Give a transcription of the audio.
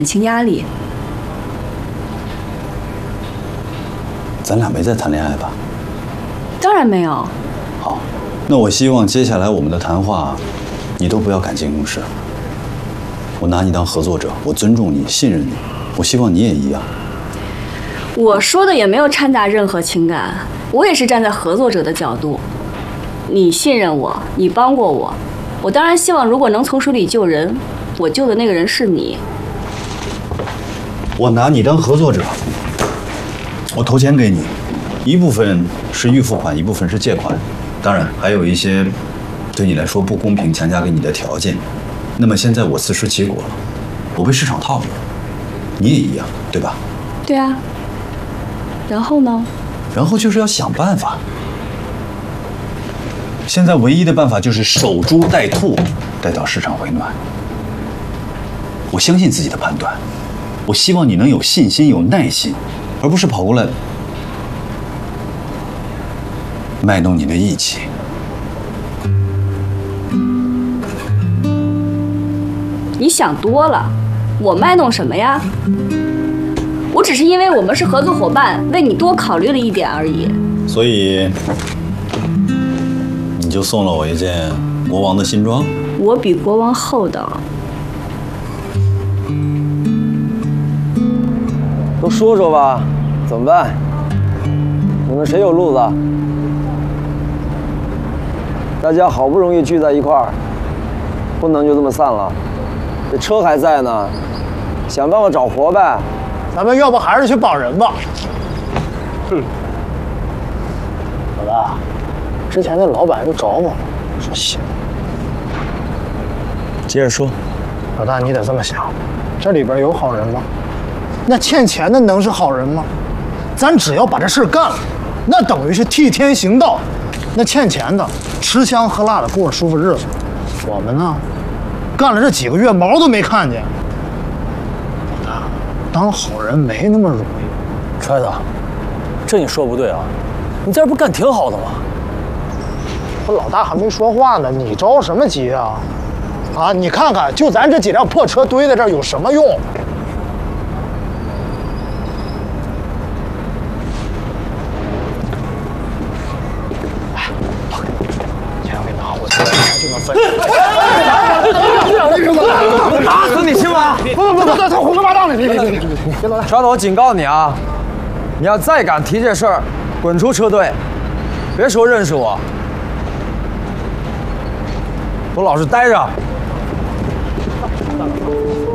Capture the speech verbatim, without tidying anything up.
感情压力。 咱俩没在谈恋爱吧？ 当然没有。 好，那我希望接下来我们的谈话，你都不要感情用事。我拿你当合作者，我尊重你，信任你，我希望你也一样。 我说的也没有掺杂任何情感，我也是站在合作者的角度。你信任我，你帮过我，我当然希望如果能从水里救人，我救的那个人是你。 我拿你当合作者，我投钱给你，一部分是预付款，一部分是借款，当然还有一些对你来说不公平强加给你的条件。那么现在我自食其果了，我被市场套路了，你也一样，对吧？ 对啊。然后呢？ 然后就是要想办法。现在唯一的办法就是守株待兔，待到市场回暖。我相信自己的判断，我希望你能有信心、有耐心，而不是跑过来卖弄你的义气。 你想多了，我卖弄什么呀？我只是因为我们是合作伙伴，为你多考虑了一点而已。 所以，你就送了我一件国王的新装？ 我比国王厚道。 都说说吧，怎么办？你们谁有路子？大家好不容易聚在一块儿，不能就这么散了。这车还在呢，想办法找活呗。 咱们要不还是去绑人吧？嗯。老大，之前那老板又找我了，说行。 接着说。 老大，你得这么想，这里边有好人吗？那欠钱的能是好人吗？咱只要把这事干了，那等于是替天行道。那欠钱的吃香喝辣的过着舒服日子，我们呢，干了这几个月毛都没看见。老大，当好人没那么容易。 揣子，这你说不对啊，你在这不干挺好的吗？ 我老大还没说话呢，你着什么急啊？啊，你看看，就咱这几辆破车堆在这儿有什么用？ 打死你信吗？ 不不不不，他胡说八道呢！别别别别别老大！ 川子，我警告你啊，你要再敢提这事儿，滚出车队！别说认识我，都老实待着。